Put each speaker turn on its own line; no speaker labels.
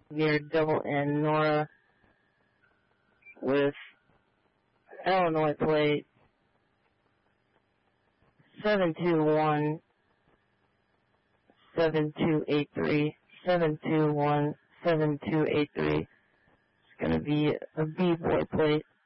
near Double N Nora with Illinois plate 721-7283, 721-7283. It's going to be a B-boy plate.